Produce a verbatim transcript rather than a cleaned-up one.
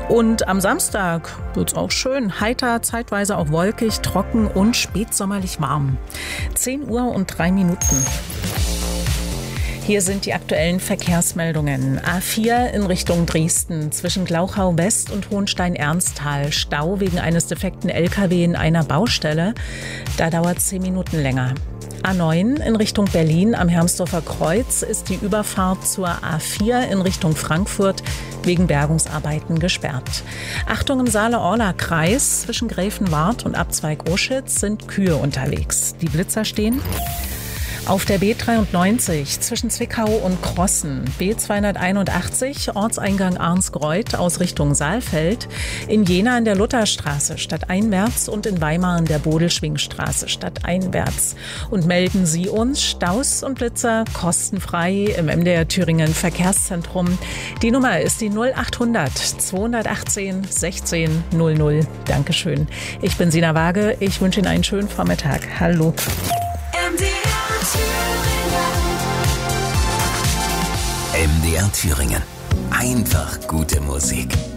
Und am Samstag wird es auch schön. Heiter, zeitweise auch wolkig, trocken und spätsommerlich warm. zehn Uhr und drei Minuten. Hier sind die aktuellen Verkehrsmeldungen. A vier in Richtung Dresden zwischen Glauchau West und Hohenstein-Ernsthal. Stau wegen eines defekten L K W in einer Baustelle. Da dauert es zehn Minuten länger. A neun in Richtung Berlin am Hermsdorfer Kreuz ist die Überfahrt zur A vier in Richtung Frankfurt wegen Bergungsarbeiten gesperrt. Achtung, im Saale-Orla-Kreis zwischen Gräfenwart und Abzweig Oschitz sind Kühe unterwegs. Die Blitzer stehen. Auf der B dreiundneunzig zwischen Zwickau und Krossen, B zweihunderteinundachtzig, Ortseingang Arnsgreuth aus Richtung Saalfeld, in Jena in der Lutherstraße stadteinwärts und in Weimar in der Bodelschwingstraße stadteinwärts. Und melden Sie uns Staus und Blitzer kostenfrei im M D R Thüringen Verkehrszentrum. Die Nummer ist die null achthundert zweihundertachtzehn sechzehn null null. Dankeschön. Ich bin Sina Waage. Ich wünsche Ihnen einen schönen Vormittag. Hallo. M D R Thüringen. Einfach gute Musik.